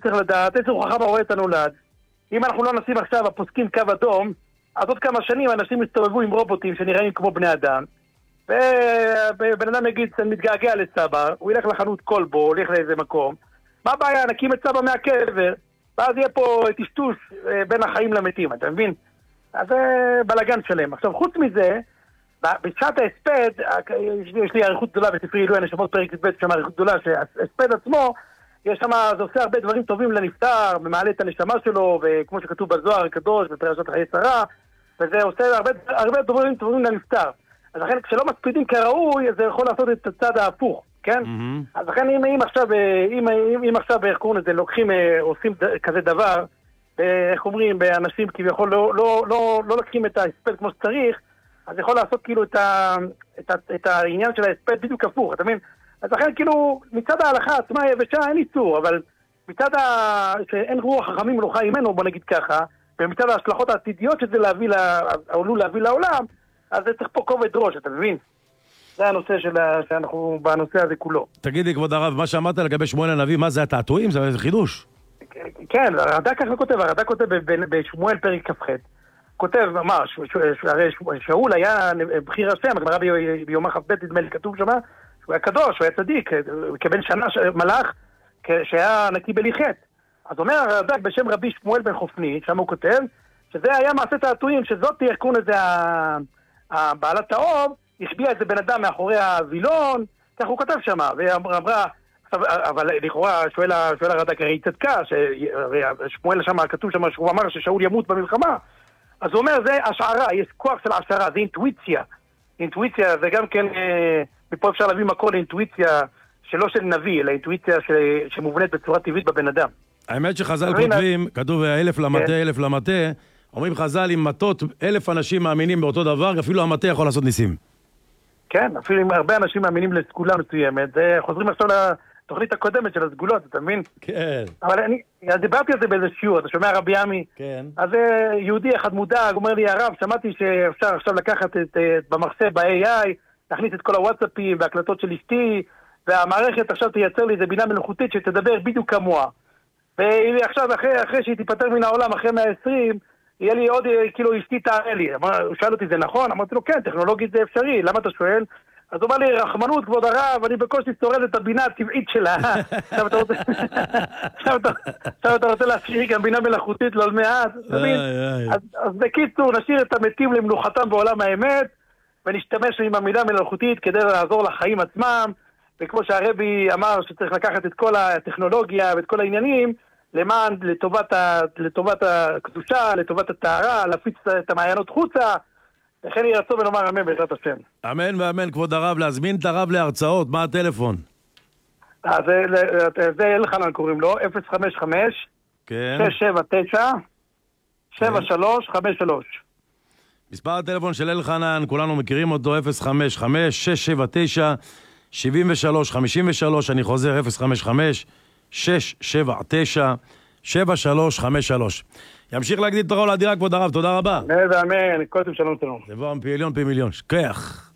צריך לדעת, איזה חכם הרואה את הנולד. אם אנחנו לא נשים עכשיו הפוסקים קו אדום, אז עוד כמה שנים אנשים יסתובבו עם רובוטים שנראים כמו בני אדם, ובן אדם יגיד, אני מתגעגע לסבא, הוא ילך לחנות כלבו, הוא ילך לאיזה מקום, מה הבעיה? נקים את סבא מהקבר, ואז יהיה פה טשטוש בין החיים למתים, אתה מבין? אז זה בלגן שלם. עכשיו, חוץ מזה, בשעת ההספד, יש לי עריכות גדולה בספרי עילוי הנשמות פרק ב' שם עריכות גדולה, שההספד עצמו, יש שם, זה עושה הרבה דברים טובים לנפטר, ומעלה את הנשמה שלו, וכמו שכתוב בזוהר הקדוש, בפרשת חיי שרה, וזה עושה הרבה דברים טובים לנפטר. אז לכן, כשלא מקפידים כראוי, זה יכול לעשות את הצד ההפוך, כן? אז לכן, אם עכשיו, איך קוראים לזה, לוקחים, עושים כזה דבר, איך אומרים, באנשים כביכול לא לוקחים את ההספד כמו שצריך, אז יכול לעשות כאילו את העניין של ההספד בדיוק הפוך, אתה מבין? אז לכן כאילו מצד ההלכה עצמה היבשה אין איסור, אבל מצד שאין רוח חכמים מלוכה ממנו, בוא נגיד ככה, ומצד ההשלכות העתידיות שזה עלול להביא לעולם, אז זה צריך פה כובד ראש, אתה מבין? זה הנושא שאנחנו בנושא הזה כולו. תגידי כבוד הרב, מה שאמרת לגבי שמואל הנביא, מה זה התעתועים? זה חידוש? כן, הרד"ק ככה כותב, הרד"ק כותב בשמואל פרק כ"ח. כותב, מה, הרי שאול היה בחיר השם, הגמרא ביומא כ"ב נדמה לי כתוב שמה, שהוא היה קדוש, הוא היה צדיק, כבן שנה מלאך, שהיה נקי בלי חטא. אז אומר הרד"ק בשם רבי שמואל בן חופני, שם הוא כותב, שזה היה מעשה תעתועים, שזאת תירקון איזה בעלת האוב, השביע איזה בן אדם מאחורי הווילון, כך הוא כותב שמה, ואמרה, אבל לכאורה שואל הרד"ק, הרי היא צדקה, שמואל שם כתוב שמה, שהוא אמר ששאול ימות במלחמה, אז הוא אומר, זה השערה, יש כוח של השערה, זה אינטואיציה. אינטואיציה זה גם כן, מפה אפשר להביא מקור לאינטואיציה שלא של נביא, אלא אינטואיציה שמובנית בצורה טבעית בבן אדם. האמת שחז"ל כותבים, כתוב 1,000 למטה, 1,000 למטה, אומרים חז"ל עם מטות, 1,000 אנשים מאמינים באותו דבר, אפילו המטה יכול לעשות ניסים. כן, אפילו אם הרבה אנשים מאמינים לסגולה מסוימת, חוזרים עכשיו לתוכנית הקודמת של הסגולות, אתה מבין? כן. אבל אני דיברתי על זה באיזה שיעור, אתה שומע רבי עמי? כן. אז יהודי אחד מודאג, אומר לי, הרב, שמעתי שאפשר עכשיו לקחת במחשב, ב-AI, להכניס את כל הוואטסאפים והקלטות של אשתי, והמערכת עכשיו תייצר לי איזה בינה מלאכותית שתדבר בדיוק כמוה. ועכשיו, אחרי שהיא תיפטר מן העולם, אחרי 120, יהיה לי עוד, כאילו, אשתי תערה לי. הוא שאל אותי, זה נכון? אמרתי לו, כן, טכנולוגית זה אפשרי, למה אתה שואל? אז הוא אמר לי, רחמנות, כבוד הרב, אני בקושי שורד את הבינה הטבעית שלה. עכשיו אתה רוצה להשאיר גם בינה מלאכותית לא מעט. אז בקיצור, נשאיר את המתים למנוחתם בעולם האמת, ונשתמש עם המילה מלאכותית כדי לעזור לחיים עצמם, וכמו שהרבי אמר שצריך לקחת את כל הטכנולוגיה ואת כל העניינים, לטובת הקדושה, לטובת הטהרה, להפיץ את המעיינות חוצה, לכן יהיה רצון ונאמר אמן בעזרת השם. אמן ואמן, כבוד הרב, להזמין את הרב להרצאות, מה הטלפון? זה אלחנן קוראים לו, 055 679 7353. מספר הטלפון של אלחנן, כולנו מכירים אותו, 055-679-7353, אני חוזר, 055-679-7353. ימשיך להגדיל תורה ולאדירה, כבוד הרב, תודה רבה. אמן, כל טוב שלום שלום. דבר פי עליון פי מיליון, שכח.